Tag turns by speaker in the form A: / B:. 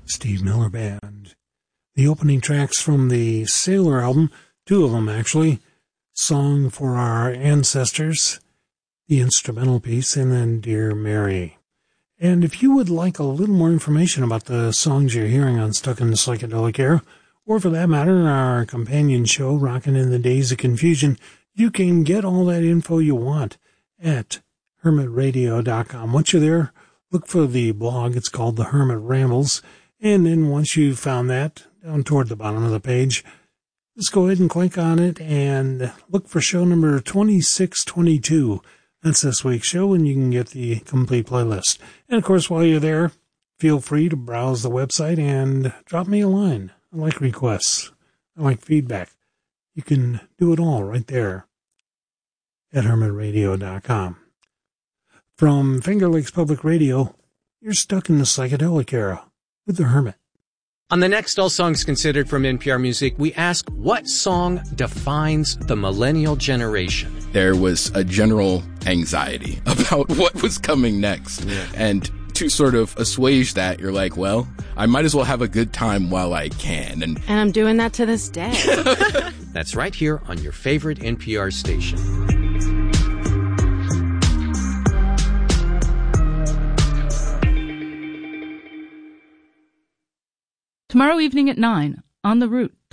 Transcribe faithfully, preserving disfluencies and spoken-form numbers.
A: Steve Miller Band. The opening tracks from the Sailor album, two of them actually, Song for Our Ancestors, the instrumental piece, and then Dear Mary. And if you would like a little more information about the songs you're hearing on Stuck in the Psychedelic Era, or for that matter, our companion show, Rockin' in the Days of Confusion, you can get all that info you want at hermit radio dot com. Once you're there, look for the blog. It's called The Hermit Rambles. And then once you've found that, down toward the bottom of the page, just go ahead and click on it and look for show number twenty-six twenty-two. That's this week's show, and you can get the complete playlist. And, of course, while you're there, feel free to browse the website and drop me a line. I like requests. I like feedback. You can do it all right there at hermit radio dot com. From Finger Lakes Public Radio, you're stuck in the psychedelic era with the Hermit.
B: On the next All Songs Considered from N P R Music, we ask, what song defines the millennial generation?
C: There was a general anxiety about what was coming next. Yeah. And to sort of assuage that, you're like, well, I might as well have a good time while I can. And,
D: and I'm doing that to this day.
B: That's right here on your favorite N P R station.
E: Tomorrow evening at nine, On the Route.